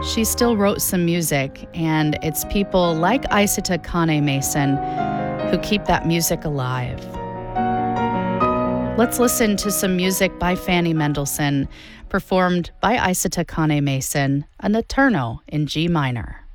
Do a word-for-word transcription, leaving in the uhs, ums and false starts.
she still wrote some music, and it's people like Isata Kane Mason who keep that music alive. Let's listen to some music by Fanny Mendelssohn, performed by Isata Kane Mason, an Eterno in G minor.